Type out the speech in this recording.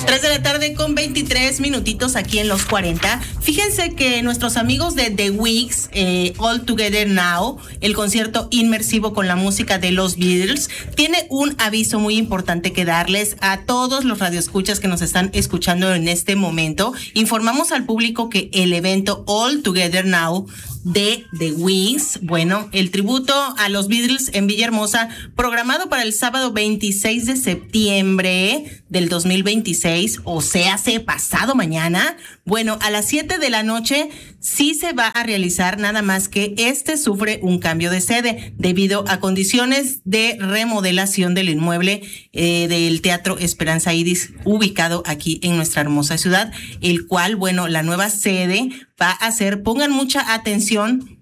3 de la tarde con 23 minutitos aquí en Los 40. Fíjense que nuestros amigos de The Weeks, All Together Now, el concierto inmersivo con la música de los Beatles, tiene un aviso muy importante que darles a todos los radioescuchas que nos están escuchando en este momento. Informamos al público que el evento All Together Now de The Weeks, bueno, el tributo a los Beatles en Villahermosa, programado para el sábado 26 de septiembre del 2026, o sea, pasado mañana, bueno, a las 7 de la noche sí se va a realizar, nada más que sufre un cambio de sede debido a condiciones de remodelación del inmueble del Teatro Esperanza Iris, ubicado aquí en nuestra hermosa ciudad, el cual, bueno, la nueva sede va a ser, pongan mucha atención,